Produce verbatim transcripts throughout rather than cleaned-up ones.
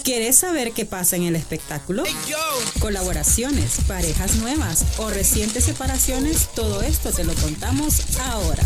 ¿Querés saber qué pasa en el espectáculo? Colaboraciones, parejas nuevas o recientes separaciones, todo esto te lo contamos ahora.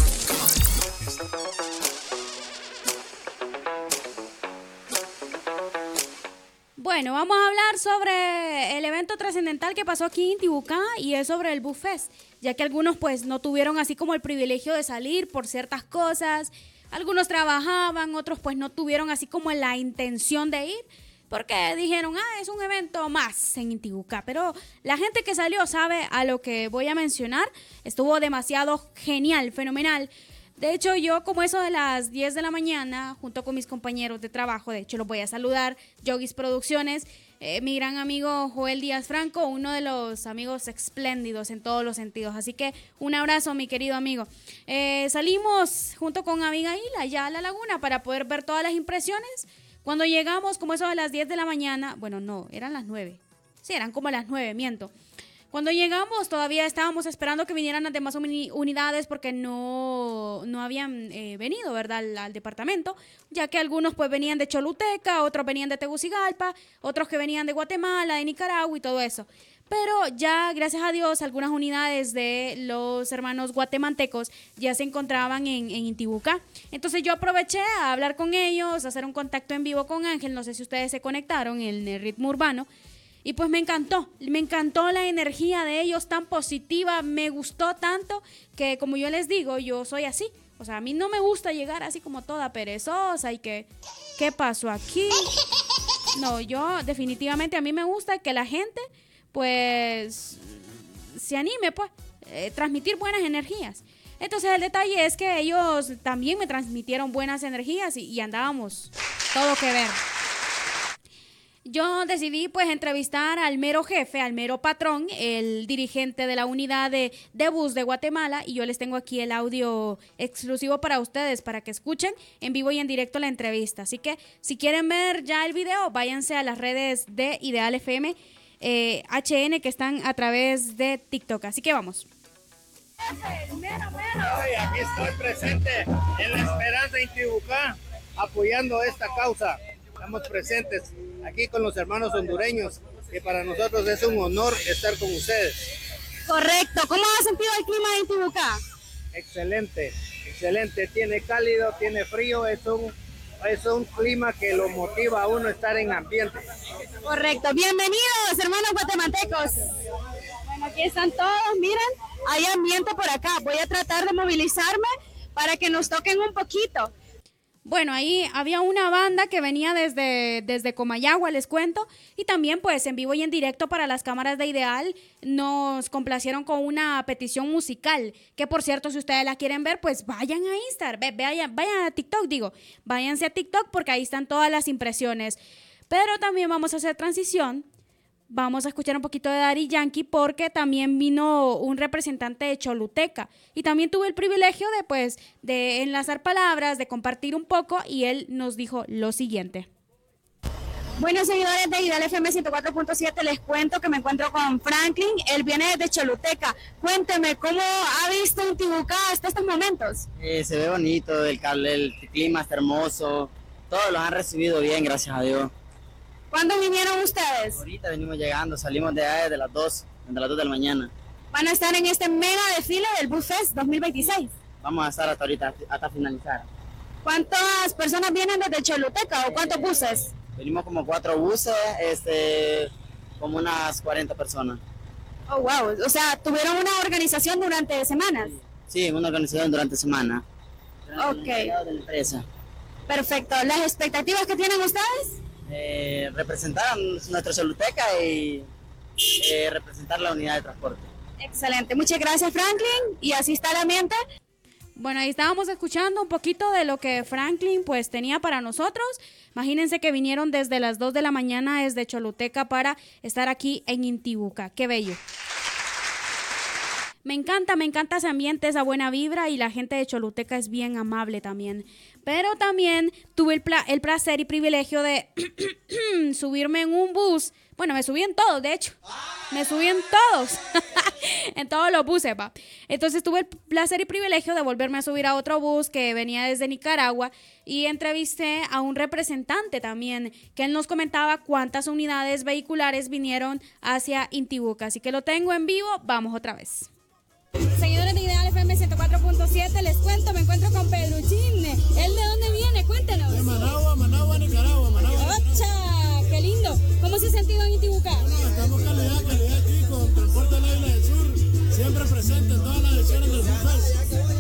Bueno, vamos a hablar sobre el evento trascendental que pasó aquí en Intibucá y es sobre el Buffest, ya que algunos pues no tuvieron así como el privilegio de salir por ciertas cosas, algunos trabajaban, otros pues no tuvieron así como la intención de ir, porque dijeron, ah, es un evento más en Intibucá, pero la gente que salió sabe a lo que voy a mencionar, estuvo demasiado genial, fenomenal. De hecho, yo como eso de las diez de la mañana, junto con mis compañeros de trabajo, de hecho los voy a saludar, Yogis Producciones, eh, mi gran amigo Joel Díaz Franco, uno de los amigos espléndidos en todos los sentidos. Así que un abrazo, mi querido amigo. Eh, salimos junto con Abigail allá a la laguna para poder ver todas las impresiones. Cuando llegamos, como eso de las diez de la mañana, bueno, no, eran las nueve. Sí, eran como las nueve, miento. Cuando llegamos todavía estábamos esperando que vinieran las demás unidades porque no, no habían eh, venido, ¿verdad?, al, al departamento, ya que algunos pues venían de Choluteca, otros venían de Tegucigalpa, otros que venían de Guatemala, de Nicaragua y todo eso. Pero ya, gracias a Dios, algunas unidades de los hermanos guatemaltecos ya se encontraban en, en Intibucá. Entonces yo aproveché a hablar con ellos, a hacer un contacto en vivo con Ángel, no sé si ustedes se conectaron en el ritmo urbano. Y pues me encantó, me encantó la energía de ellos tan positiva, me gustó tanto que como yo les digo, yo soy así. O sea, a mí no me gusta llegar así como toda perezosa y que, ¿qué pasó aquí? No, yo definitivamente a mí me gusta que la gente pues se anime, pues, eh, transmitir buenas energías. Entonces el detalle es que ellos también me transmitieron buenas energías y, y andábamos todo que ver. Yo decidí pues entrevistar al mero jefe, al mero patrón, el dirigente de la unidad de, de bus de Guatemala, y yo les tengo aquí el audio exclusivo para ustedes, para que escuchen en vivo y en directo la entrevista. Así que si quieren ver ya el video, váyanse a las redes de Ideal F M eh, H N que están a través de TikTok. Así que vamos. Ay, aquí estoy presente en la Esperanza Intibucá, apoyando esta causa. Estamos presentes aquí con los hermanos hondureños, que para nosotros es un honor estar con ustedes. Correcto. ¿Cómo ha sentido el clima de Intibucá? Excelente, excelente. Tiene cálido, tiene frío, es un, es un clima que lo motiva a uno a estar en ambiente. Correcto. Bienvenidos, hermanos guatemaltecos. Bueno, aquí están todos, miren, hay ambiente por acá. Voy a tratar de movilizarme para que nos toquen un poquito. Bueno, ahí había una banda que venía desde, desde Comayagua, les cuento, y también pues en vivo y en directo para las cámaras de Ideal nos complacieron con una petición musical, que por cierto, si ustedes la quieren ver, pues vayan a Instagram, ve, vayan, vayan a TikTok, digo, váyanse a TikTok porque ahí están todas las impresiones. Pero también vamos a hacer transición. Vamos a escuchar un poquito de Daddy Yankee porque también vino un representante de Choluteca y también tuve el privilegio de, pues, de enlazar palabras, de compartir un poco y él nos dijo lo siguiente. Bueno, seguidores de Ideal F M ciento cuatro punto siete, les cuento que me encuentro con Franklin, él viene desde Choluteca. Cuénteme, ¿cómo ha visto Intibucá hasta estos momentos? Eh, se ve bonito, el, el clima está hermoso, todos los han recibido bien, gracias a Dios. ¿Cuándo vinieron ustedes? Ahorita venimos llegando, salimos de allá desde las dos, desde las dos de la mañana. ¿Van a estar en este mega desfile del Buffest dos mil veintiséis? Vamos a estar hasta ahorita, hasta finalizar. ¿Cuántas personas vienen desde Choluteca o cuántos buses? Venimos como cuatro buses, este, como unas cuarenta personas. Oh, wow, o sea, ¿tuvieron una organización durante semanas? Sí, una organización durante semana. Ok. De la empresa. Perfecto, ¿las expectativas que tienen ustedes? Eh, representar nuestra Choluteca y eh, representar la unidad de transporte. Excelente, muchas gracias Franklin, y así está el ambiente. Bueno, ahí estábamos escuchando un poquito de lo que Franklin pues tenía para nosotros. Imagínense que vinieron desde las dos de la mañana desde Choluteca para estar aquí en Intibucá, qué bello. Me encanta, me encanta ese ambiente, esa buena vibra y la gente de Choluteca es bien amable también. Pero también tuve el, pla- el placer y privilegio de subirme en un bus. Bueno, me subí en todos, de hecho. Me subí en todos. En todos los buses, va. Entonces tuve el placer y privilegio de volverme a subir a otro bus que venía desde Nicaragua y entrevisté a un representante también, que él nos comentaba cuántas unidades vehiculares vinieron hacia Intibucá. Así que lo tengo en vivo, vamos otra vez. Seguidores de Ideal F M ciento cuatro punto siete, les cuento, me encuentro con Pedruchín. ¿Él de dónde viene? Cuéntenos. De Managua, Managua, Nicaragua, Managua. ¡Ocha! ¡Qué lindo! ¿Cómo se ha sentido en Intibucá? Bueno, estamos calidad, calidad aquí con Transporte del Águila del Sur, siempre presente en todas las ediciones del Buffet.